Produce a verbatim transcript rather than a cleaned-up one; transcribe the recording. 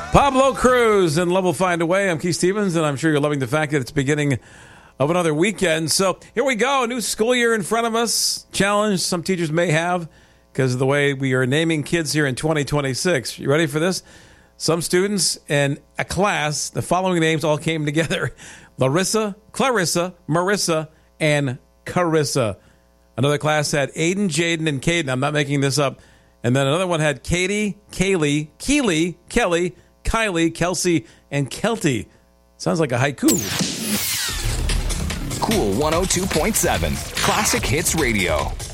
Pablo Cruz and Love Will Find a Way. I'm Keith Stevens, and I'm sure you're loving the fact that it's beginning of another weekend. So here we go, a new school year in front of us. Challenge some teachers may have because of the way we are naming kids here in twenty twenty-six. You ready for this? Some students in a class, the following names all came together. Larissa, Clarissa, Marissa, and Carissa. Another class had Aiden, Jaden, and Caden. I'm not making this up. And then another one had Katie, Kaylee, Keely, Kelly, Kylie, Kelsey, and Kelty. Sounds like a haiku. Cool one oh two point seven. Classic Hits Radio.